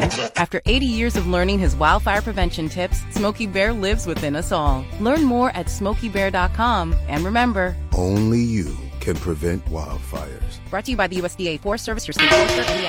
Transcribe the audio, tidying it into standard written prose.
After 80 years of learning his wildfire prevention tips, Smokey Bear lives within us all. Learn more at SmokeyBear.com. And remember, only you can prevent wildfires. Brought to you by the USDA Forest Service, your state forester, and the